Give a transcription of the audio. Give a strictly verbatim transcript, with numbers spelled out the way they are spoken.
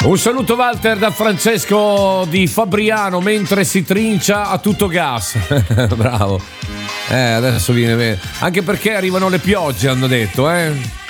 Un saluto Walter da Francesco di Fabriano mentre si trincia a tutto gas. Bravo. Eh, adesso viene bene. Anche perché arrivano le piogge, hanno detto, eh.